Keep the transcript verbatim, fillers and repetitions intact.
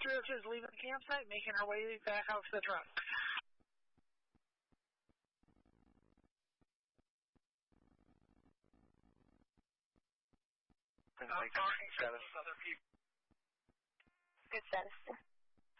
Actress is leaving the campsite, making her way back out to the truck. I'm talking to other people. Good status.